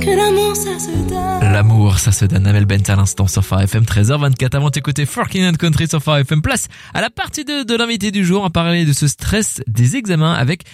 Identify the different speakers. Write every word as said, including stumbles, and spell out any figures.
Speaker 1: que l'amour ça se donne.
Speaker 2: L'amour, ça se donne. Amel Bent à l'instant sur Phare F M, treize heures vingt-quatre. Avant d'écouter Forking and Country sur Phare F M, place à la partie deux de l'invité du jour. On va parler de ce stress des examens avec